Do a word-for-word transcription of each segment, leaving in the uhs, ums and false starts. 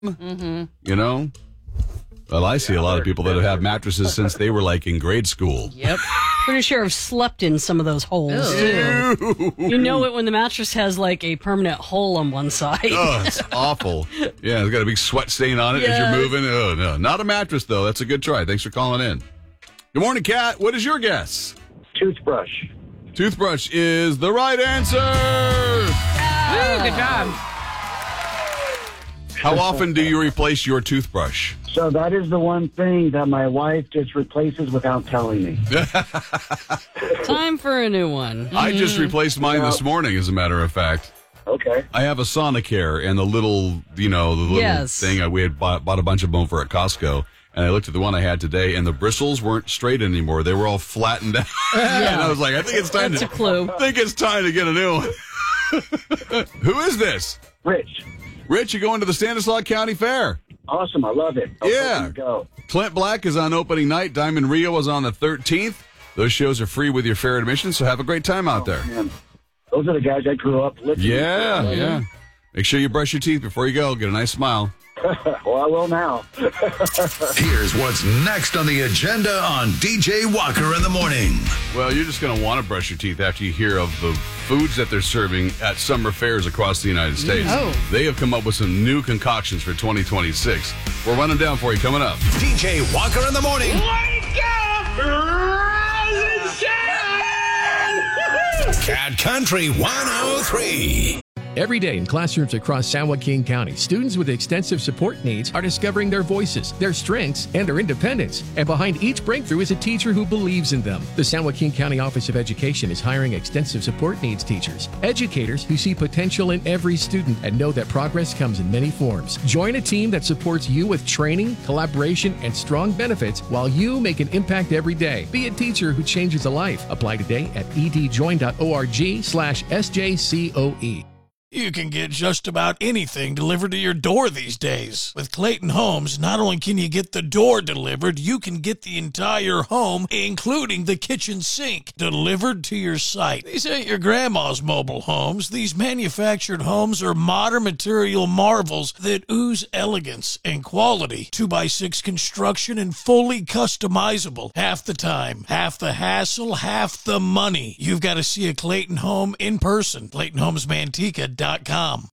Mm-hmm. You know? Well, I see a lot of people that have had mattresses since they were like in grade school. Yep. Pretty sure I've slept in some of those holes, too. You know it when the mattress has like a permanent hole on one side. Oh, it's awful. Yeah, it's got a big sweat stain on it Yes. as you're moving. Oh, no. Not a mattress, though. That's a good try. Thanks for calling in. Good morning, Kat. What is your guess? Toothbrush. Toothbrush is the right answer. Ooh, good job. How often do you replace your toothbrush? So that is the one thing that my wife just replaces without telling me. Time for a new one. I just replaced mine this morning, as a matter of fact. Okay. I have a Sonicare, and the little, you know, the little Yes. thing, I, we had bought, bought a bunch of them for at Costco, and I looked at the one I had today, and the bristles weren't straight anymore. They were all flattened out. And I was like, I think it's time That's to a clue. I think it's time to get a new one. Who is this? Rich. Rich, you're going to the Stanislaus County Fair. Awesome. I love it. I was Yeah. hoping to go. Clint Black is on opening night. Diamond Rio is on the thirteenth. Those shows are free with your fair admission, so have a great time out there. Man, those are the guys I grew up listening Yeah, to. yeah. Make sure you brush your teeth before you go. Get a nice smile. Well, I will now. Here's what's next on the agenda on D J Walker in the Morning. Well, you're just going to want to brush your teeth after you hear of the foods that they're serving at summer fairs across the United States. Oh. They have come up with some new concoctions for twenty twenty-six. We'll run them down for you coming up. D J Walker in the Morning. Cat Country one oh three. Every day in classrooms across San Joaquin County, students with extensive support needs are discovering their voices, their strengths, and their independence. And behind each breakthrough is a teacher who believes in them. The San Joaquin County Office of Education is hiring extensive support needs teachers, educators who see potential in every student and know that progress comes in many forms. Join a team that supports you with training, collaboration, and strong benefits while you make an impact every day. Be a teacher who changes a life. Apply today at edjoin.org slash SJCOE. You can get just about anything delivered to your door these days. With Clayton Homes, not only can you get the door delivered, you can get the entire home, including the kitchen sink, delivered to your site. These ain't your grandma's mobile homes. These manufactured homes are modern material marvels that ooze elegance and quality. two by six construction and fully customizable. Half the time, half the hassle, half the money. You've got to see a Clayton home in person. Clayton Homes Manteca dot com.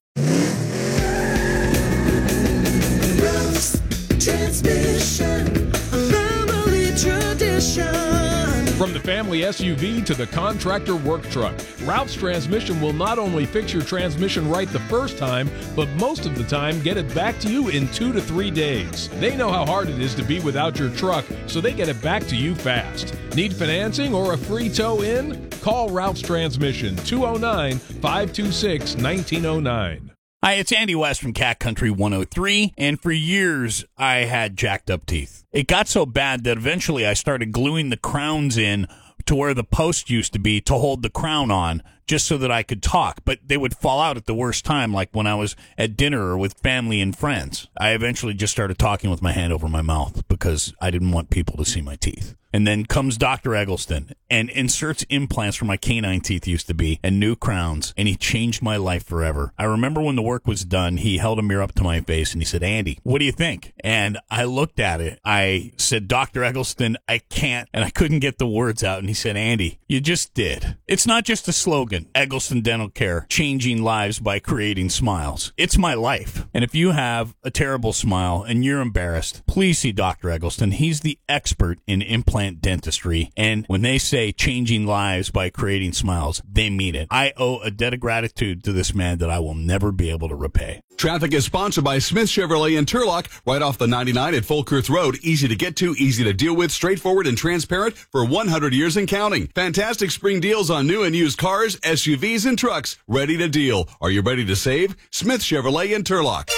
Transmission, a family tradition. From the family S U V to the contractor work truck, Ralph's Transmission will not only fix your transmission right the first time, but most of the time get it back to you in two to three days. They know how hard it is to be without your truck, so they get it back to you fast. Need financing or a free tow in? Call Ralph's Transmission, two oh nine, five two six, nineteen oh nine. Hi, it's Andy West from Cat Country one oh three, and for years I had jacked up teeth. It got so bad that eventually I started gluing the crowns in to where the post used to be to hold the crown on, just so that I could talk, but they would fall out at the worst time, like when I was at dinner or with family and friends. I eventually just started talking with my hand over my mouth because I didn't want people to see my teeth. And then comes Doctor Eggleston and inserts implants where my canine teeth used to be and new crowns, and he changed my life forever. I remember when the work was done, he held a mirror up to my face and he said, "Andy, what do you think?" And I looked at it. I said, "Doctor Eggleston, I can't," and I couldn't get the words out. And he said, "Andy, you just did." It's not just a slogan, Eggleston Dental Care, changing lives by creating smiles. It's my life. And if you have a terrible smile and you're embarrassed, please see Doctor Eggleston. He's the expert in implant dentistry, and when they say changing lives by creating smiles, they mean it. I owe a debt of gratitude to this man that I will never be able to repay. Traffic is sponsored by Smith Chevrolet in Turlock, right off the ninety-nine at Folkirth Road. Easy to get to, easy to deal with, straightforward and transparent for one hundred years and counting. Fantastic spring deals on new and used cars, S U Vs, and trucks. Ready to deal. Are you ready to save? Smith Chevrolet in Turlock.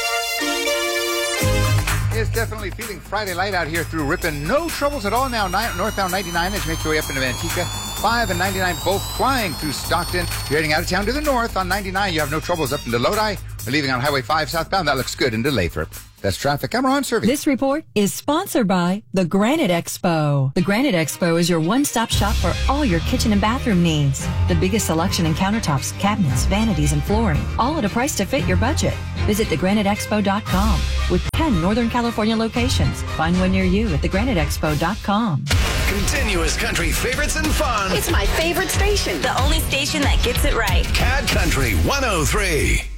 It's definitely feeling Friday light out here through Ripon. No troubles at all now. Nine, northbound ninety-nine as you make your way up into Manteca. five and ninety-nine both flying through Stockton. If you're heading out of town to the north on ninety-nine, you have no troubles up into Lodi We're leaving on Highway five southbound. That looks good into Lathrop. That's traffic. I'm Ron Serving. This report is sponsored by the Granite Expo. The Granite Expo is your one-stop shop for all your kitchen and bathroom needs. The biggest selection in countertops, cabinets, vanities, and flooring, all at a price to fit your budget. Visit the granite expo dot com with ten Northern California locations. Find one near you at the granite expo dot com. Continuous country favorites and fun. It's my favorite station. The only station that gets it right. Cat Country one oh three.